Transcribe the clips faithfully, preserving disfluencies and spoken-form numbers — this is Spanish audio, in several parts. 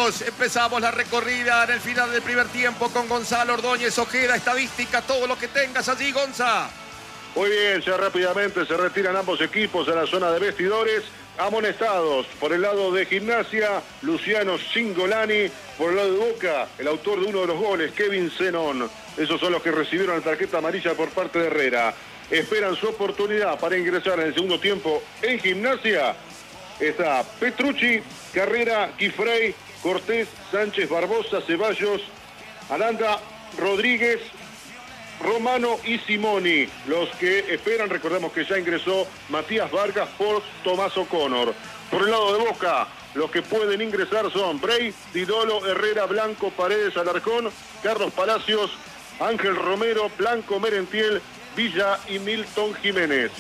amigos, empezamos la recorrida en el final del primer tiempo con Gonzalo Ordóñez Ojeda. Estadística, todo lo que tengas allí, Gonza. Muy bien, ya rápidamente se retiran ambos equipos a la zona de vestidores. Amonestados por el lado de Gimnasia, Luciano Cingolani. Por el lado de Boca, el autor de uno de los goles, Kevin Zenón. Esos son los que recibieron la tarjeta amarilla por parte de Herrera. Esperan su oportunidad para ingresar en el segundo tiempo en Gimnasia. Está Petrucci, Carrera, Quifrey, Cortés, Sánchez, Barbosa, Ceballos, Aranda, Rodríguez, Romano y Simoni. Los que esperan, recordemos que ya ingresó Matías Vargas por Tomás O'Connor. Por el lado de Boca, los que pueden ingresar son Bray, Didolo, Herrera, Blanco, Paredes, Alarcón, Carlos Palacios, Ángel Romero, Blanco, Merentiel, Villa y Milton Jiménez.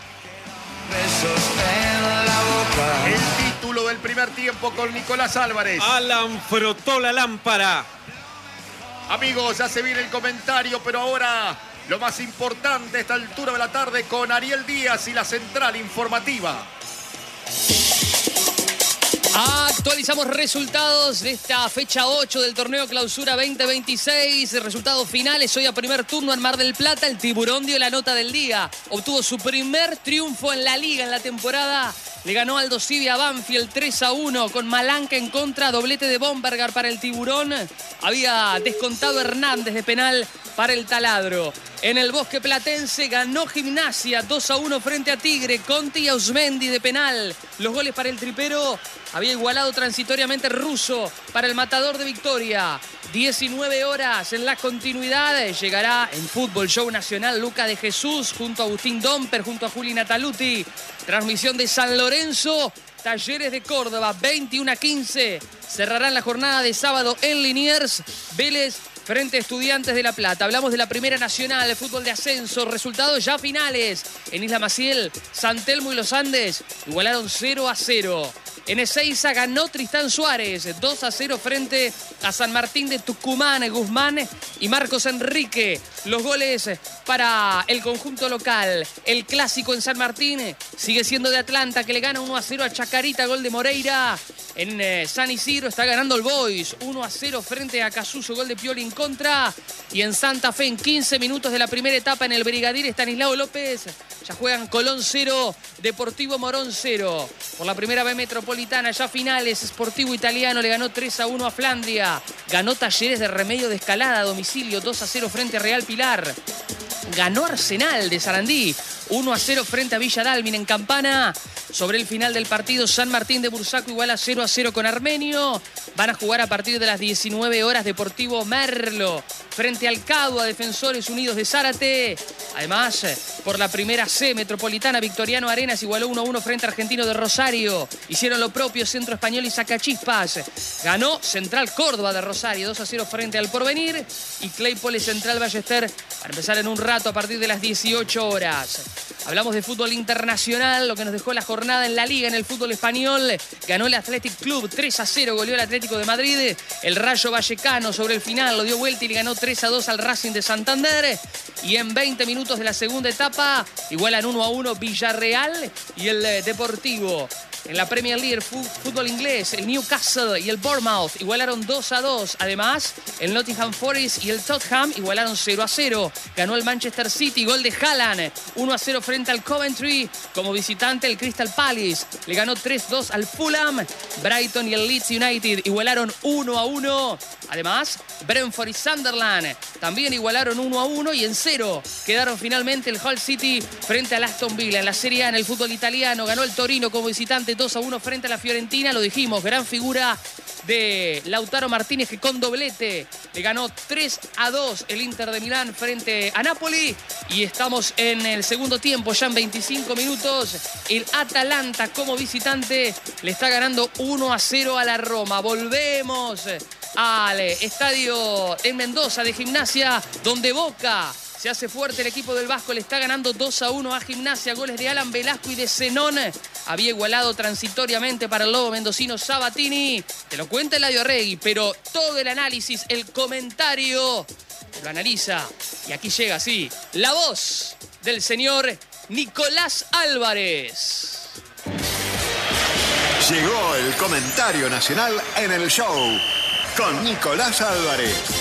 El título del primer tiempo con Nicolás Álvarez. Alan frotó la lámpara. Amigos, ya se viene el comentario, pero ahora lo más importante a esta altura de la tarde con Ariel Díaz y la central informativa. Actualizamos resultados de esta fecha ocho del torneo Clausura veinte veintiséis. Resultados finales. Hoy a primer turno en Mar del Plata. El Tiburón dio la nota del día. Obtuvo su primer triunfo en la liga en la temporada. Le ganó Aldo Civi a Banfield tres a uno con Malanca en contra. Doblete de Bombergar para el Tiburón. Había descontado Hernández de penal para el Taladro. En el Bosque Platense ganó Gimnasia dos a uno frente a Tigre. Conti y Ausmendi de penal. Los goles para el Tripero. Había igualado transitoriamente Russo para el Matador de Victoria. diecinueve horas en la continuidad. Llegará en Fútbol Show Nacional Luca de Jesús junto a Agustín Domper, junto a Juli Nataluti. Transmisión de San Lorenzo, Talleres de Córdoba, veintiuno a quince. Cerrarán la jornada de sábado en Liniers. Vélez frente a Estudiantes de La Plata. Hablamos de la Primera Nacional, de fútbol de ascenso. Resultados ya finales. En Isla Maciel, San Telmo y Los Andes igualaron cero a cero. En Ezeiza ganó Tristán Suárez, dos a cero frente a San Martín de Tucumán, Guzmán y Marcos Enrique. Los goles para el conjunto local. El clásico en San Martín sigue siendo de Atlanta, que le gana uno a cero a Chacarita, gol de Moreira. En eh, San Isidro está ganando el Boys, uno a cero frente a Casuso, gol de Pioli en contra. Y en Santa Fe, en quince minutos de la primera etapa, en el Brigadier Estanislao López, ya juegan Colón cero, Deportivo Morón cero. Por la primera B metropolitana, ya finales, Sportivo Italiano le ganó tres a uno a Flandria. Ganó Talleres de Remedio de Escalada a domicilio, dos a cero frente a Real Pilar. Ganó Arsenal de Sarandí, uno a cero frente a Villa Dálmine en Campana. Sobre el final del partido, San Martín de Bursaco iguala cero a cero con Armenio. Van a jugar a partir de las diecinueve horas Deportivo Merlo frente al Cabo, a Defensores Unidos de Zárate. Además, por la primera C metropolitana, Victoriano Arenas igualó uno a uno frente a Argentino de Rosario. Hicieron lo propio Centro Español y Sacachispas. Ganó Central Córdoba de Rosario, dos a cero frente al Porvenir. Y Claypole Central Ballester para empezar en un rato a partir de las dieciocho horas. Hablamos de fútbol internacional, lo que nos dejó la jornada en la Liga, en el fútbol español. Ganó el Athletic Club tres a cero, goleó el Atlético de Madrid. El Rayo Vallecano sobre el final lo dio vuelta y le ganó tres a dos al Racing de Santander. Y en veinte minutos de la segunda etapa, igualan uno a uno Villarreal y el Deportivo. En la Premier League, fútbol inglés, el Newcastle y el Bournemouth igualaron dos a dos. Además, el Nottingham Forest y el Tottenham igualaron cero a cero. Ganó el Manchester City, gol de Haaland, uno a cero frente al Coventry. Como visitante, el Crystal Palace le ganó tres a dos al Fulham. Brighton y el Leeds United igualaron uno a uno. Además, Brentford y Sunderland también igualaron uno a uno. Y en cero quedaron finalmente el Hull City frente al Aston Villa. En la Serie A, en el fútbol italiano, ganó el Torino como visitante dos a uno frente a la Fiorentina. Lo dijimos, gran figura de Lautaro Martínez, que con doblete le ganó tres a dos el Inter de Milán frente a Napoli. Y estamos en el segundo tiempo, ya en veinticinco minutos. El Atalanta como visitante le está ganando uno a cero a la Roma. Volvemos al estadio en Mendoza de Gimnasia, donde Boca se hace fuerte. El equipo del Vasco le está ganando dos a uno a Gimnasia. Goles de Alan Velasco y de Zenón. Había igualado transitoriamente para el lobo mendocino Sabatini. Te lo cuenta Eladio Arregui, pero todo el análisis, el comentario, lo analiza. Y aquí llega, sí, la voz del señor Nicolás Álvarez. Llegó el comentario nacional en el show con Nicolás Álvarez.